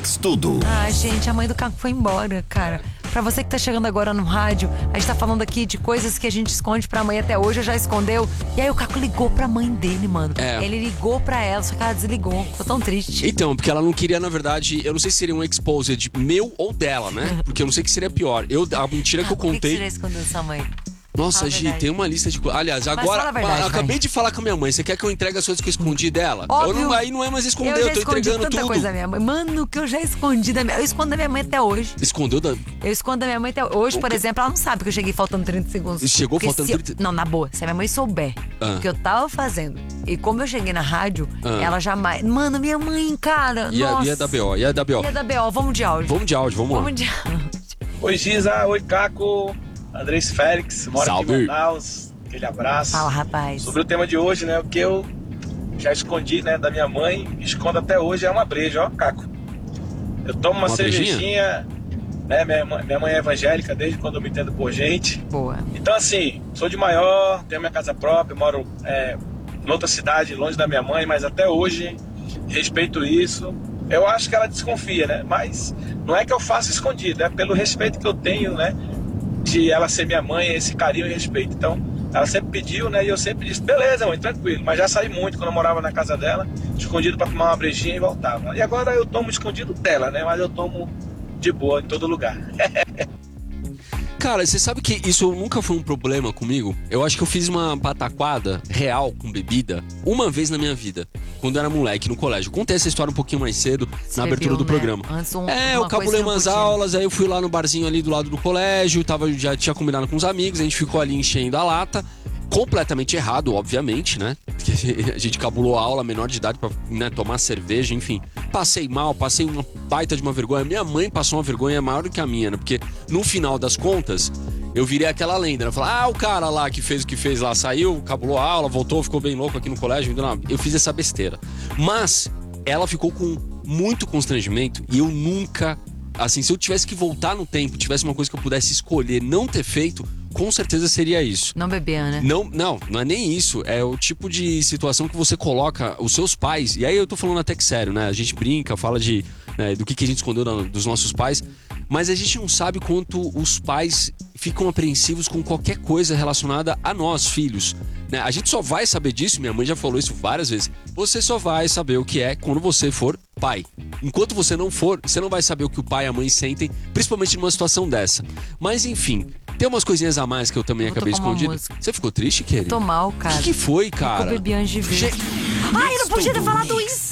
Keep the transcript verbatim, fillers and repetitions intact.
Mix Tudo. Ah, gente, a mãe do Caco foi embora, cara. Pra você que tá chegando agora no rádio, a gente tá falando aqui de coisas que a gente esconde pra mãe até hoje, já escondeu. E aí o Caco ligou pra mãe dele, mano. É. Ele ligou pra ela, só que ela desligou. Ficou tão triste. Então, porque ela não queria, na verdade, eu não sei se seria um exposed meu ou dela, né? Porque eu não sei o que seria pior. Eu, a mentira que eu Por que, que contei... você já escondeu sua mãe? Nossa, Fala a Gi, verdade. tem uma lista de coisas. Aliás, Mas agora, fala a verdade, eu acabei vai. de falar com a minha mãe. Você quer que eu entregue as coisas que eu escondi dela? Óbvio. Eu não, aí não é mais esconder, Eu eu, já tô escondi entregando tanta tudo. coisa da minha mãe. Mano, que eu já escondi da minha... Eu escondo da minha mãe até hoje. Escondeu da... Eu escondo da minha mãe até hoje, O por quê? exemplo, ela não sabe que eu cheguei faltando trinta segundos. Chegou Porque faltando se eu- trinta Não, na boa, se a minha mãe souber Ah. o que eu tava fazendo e como eu cheguei na rádio, Ah. ela jamais... Mano, minha mãe, cara, Ia, nossa. ia da B O, ia da B O. Ia da B O, vamos de áudio. Vamos de áudio, vamos lá. Vamos de áudio. Oi, Giza. Oi, Caco. Andrés Félix, mora Salve. aqui em Manaus. Aquele abraço. Fala, rapaz. Sobre o tema de hoje, né? O que eu já escondi, né, da minha mãe, escondo até hoje é uma breja, ó, Caco. Eu tomo uma, Uma cervejinha, né? Minha mãe, minha mãe é evangélica desde quando eu me entendo por gente. Boa. Então, assim, sou de maior, tenho minha casa própria, moro é, em outra cidade, longe da minha mãe, mas até hoje respeito isso. Eu acho que ela desconfia, né? Mas não é que eu faça escondido, é pelo respeito que eu tenho, né? De ela ser minha mãe, esse carinho e respeito. Então, ela sempre pediu, né? E eu sempre disse, beleza, mãe, tranquilo. Mas já saí muito quando eu morava na casa dela, escondido pra tomar uma brejinha e voltava. E agora eu tomo escondido dela, né? Mas eu tomo de boa em todo lugar. Cara, você sabe que isso nunca foi um problema comigo? Eu acho que eu fiz uma pataquada real com bebida uma vez na minha vida, quando eu era moleque no colégio. Contei essa história um pouquinho mais cedo, Você na abertura bebeu, do né? programa. Antes um- é, uma eu coisa cabulei que não umas podia. aulas, aí eu fui lá no barzinho ali do lado do colégio, tava, já tinha combinado com os amigos, a gente ficou ali enchendo a lata. Completamente errado, obviamente, né? Porque a gente cabulou a aula, menor de idade, pra, né, tomar cerveja, enfim. Passei mal, passei uma baita de uma vergonha. Minha mãe passou uma vergonha maior do que a minha, né? Porque no final das contas, eu virei aquela lenda, né? Falar, ah, o cara lá que fez o que fez lá, saiu, cabulou a aula, voltou, ficou bem louco aqui no colégio. Não, eu fiz essa besteira. Mas ela ficou com muito constrangimento e eu nunca... Assim, se eu tivesse que voltar no tempo, tivesse uma coisa que eu pudesse escolher não ter feito, com certeza seria isso. Não beber, né? Não, não, não é nem isso. É o tipo de situação que você coloca os seus pais. E aí eu tô falando até que sério, né? A gente brinca, fala de, né, do que, que a gente escondeu da- dos nossos pais. Mas a gente não sabe quanto os pais ficam apreensivos com qualquer coisa relacionada a nós, filhos. Né? A gente só vai saber disso, minha mãe já falou isso várias vezes. Você só vai saber o que é quando você for pai. Enquanto você não for, você não vai saber o que o pai e a mãe sentem, principalmente numa situação dessa. Mas enfim, tem umas coisinhas a mais que eu também Vou acabei tocar uma escondido. música. Você ficou triste, querido? Tô mal, cara. O que, que foi, Eu cara? bebi antes de ver. Che- Ai, eu não podia ter Tudo falado Mix. isso.